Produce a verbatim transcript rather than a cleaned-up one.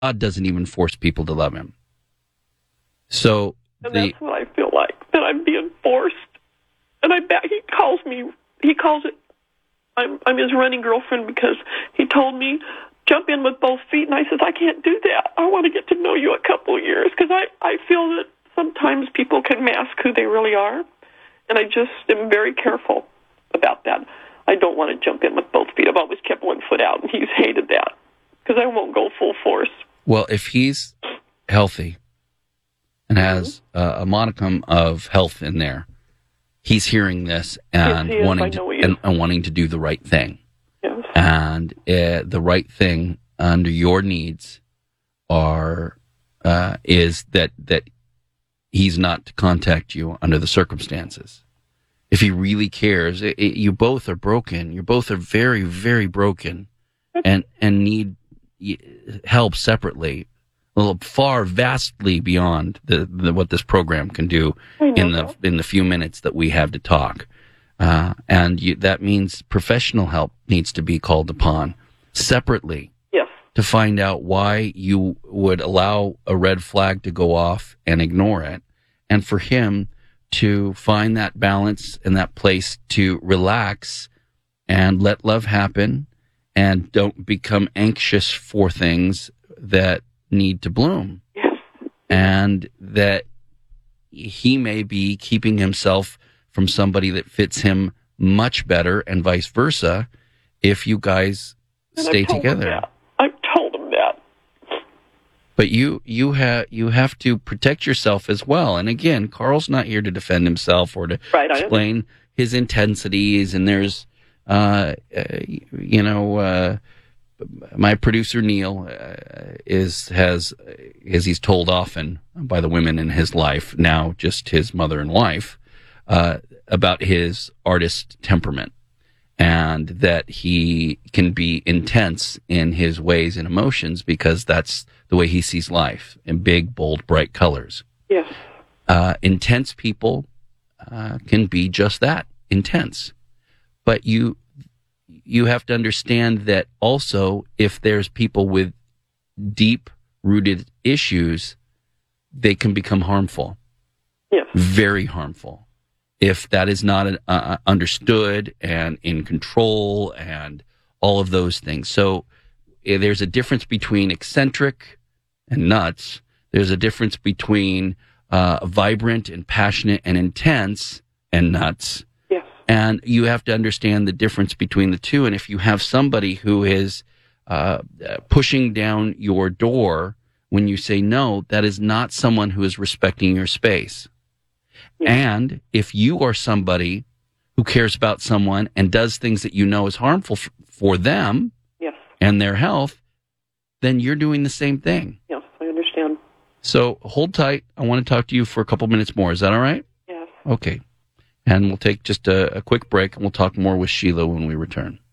God doesn't even force people to love him. So and the, that's what I feel like, that I'm being forced. And I bet he calls me, he calls it, I'm, I'm his running girlfriend because he told me, jump in with both feet. And I says, I can't do that. I want to get to know you a couple of years because I, I feel that sometimes people can mask who they really are. And I just am very careful about that. I don't want to jump in with both feet. I've always kept one foot out, and he's hated that because I won't go full force. Well, if he's healthy and has uh, a modicum of health in there, he's hearing this and yes, wanting to, and, and wanting to do the right thing. Yes. And uh, the right thing under your needs are uh, is that that he's not to contact you under the circumstances. If he really cares, it, it, you both are broken. You both are very, very broken, and and need help separately, a little far, vastly beyond the, the what this program can do in the in the few minutes that we have to talk. Uh, and you, that means professional help needs to be called upon separately. Yes. To find out why you would allow a red flag to go off and ignore it, and for him to find that balance and that place to relax and let love happen and don't become anxious for things that need to bloom. Yes. And that he may be keeping himself from somebody that fits him much better and vice versa if you guys and stay I've told together. Him that. I've told him that. But you you have you have to protect yourself as well. And again, Carl's not here to defend himself or to right, explain his intensities. And there's, uh, uh, you know, uh, my producer Neil uh, is has, as he's told often by the women in his life, now just his mother and wife, uh, about his artist temperament. And that he can be intense in his ways and emotions because that's the way he sees life, in big, bold, bright colors. Yes. Uh, intense people uh, can be just that, intense. But you you have to understand that also if there's people with deep-rooted issues, they can become harmful. Yes. Very harmful. If that is not uh, understood and in control and all of those things. So uh, there's a difference between eccentric and nuts. There's a difference between uh, vibrant and passionate and intense and nuts. Yes. And you have to understand the difference between the two. And if you have somebody who is uh, pushing down your door when you say no, that is not someone who is respecting your space. And if you are somebody who cares about someone and does things that you know is harmful f- for them yes. and their health, then you're doing the same thing. Yes, I understand. So hold tight. I want to talk to you for a couple minutes more. Is that all right? Yes. Okay. And we'll take just a, a quick break, and we'll talk more with Sheila when we return.